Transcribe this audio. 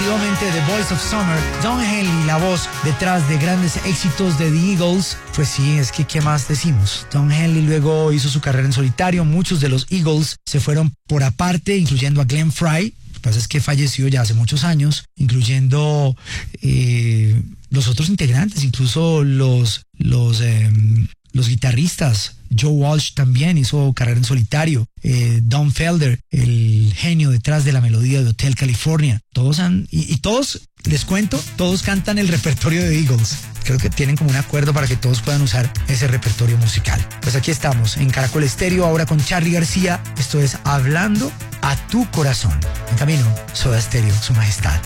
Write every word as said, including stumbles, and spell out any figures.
indiscutiblemente The Voice of Summer, Don Henley, la voz detrás de grandes éxitos de The Eagles. Pues sí, es que ¿qué más decimos? Don Henley luego hizo su carrera en solitario. Muchos de los Eagles se fueron por aparte, incluyendo a Glenn Frey. Lo que pasa es que falleció ya hace muchos años, incluyendo eh, los otros integrantes, incluso los, los, eh, los guitarristas. Joe Walsh también hizo carrera en solitario. Eh, Don Felder, el genio detrás de la melodía de Hotel California. Todos han, y, y todos, les cuento, todos cantan el repertorio de Eagles. Creo que tienen como un acuerdo para que todos puedan usar ese repertorio musical. Pues aquí estamos, en Caracol Estéreo, ahora con Charly García. Esto es Hablando a tu Corazón. En camino, Soda Stereo, Su Majestad.